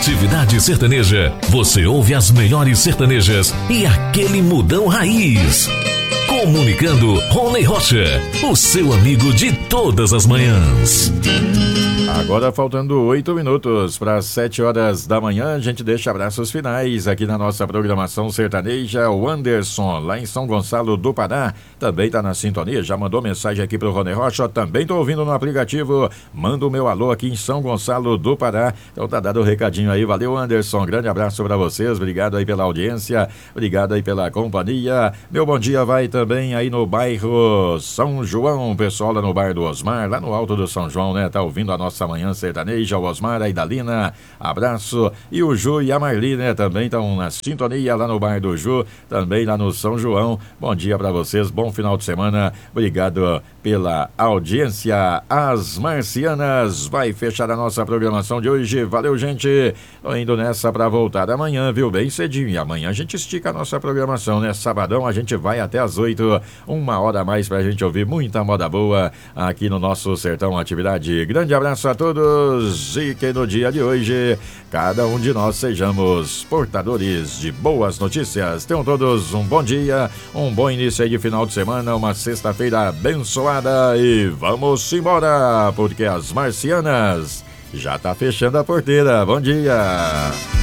Atividade Sertaneja. Você ouve as melhores sertanejas e aquele mudão raiz. Comunicando Rony Rocha, o seu amigo de todas as manhãs. Agora faltando 8 minutos para as 7 horas da manhã, a gente deixa abraços finais aqui na nossa programação sertaneja. O Anderson, lá em São Gonçalo do Pará, também tá na sintonia, já mandou mensagem aqui pro Rony Rocha, também tô ouvindo no aplicativo, manda o meu alô aqui em São Gonçalo do Pará. Então tá dado o recadinho aí, valeu Anderson, grande abraço para vocês, obrigado aí pela audiência, obrigado aí pela companhia. Meu bom dia vai também aí no bairro São João, pessoal lá no bairro do Osmar, lá no Alto do São João, né, tá ouvindo a nossa manhã sertaneja, o Osmar, a Idalina, abraço, e o Ju e a Marli, né, também estão na sintonia lá no bairro do Ju, também lá no São João. Bom dia para vocês, bom final de semana, obrigado pela audiência. As Marcianas vai fechar a nossa programação de hoje, valeu gente, tô indo nessa para voltar amanhã, viu, bem cedinho, e amanhã a gente estica a nossa programação, né, sabadão a gente vai até as 8, 1 hora a mais pra gente ouvir muita moda boa aqui no nosso Sertão Atividade. Grande abraço a todos e que no dia de hoje cada um de nós sejamos portadores de boas notícias. Tenham todos um bom dia, um bom início aí de final de semana, uma sexta-feira abençoada e vamos embora, porque as Marcianas já tá fechando a porteira. Bom dia!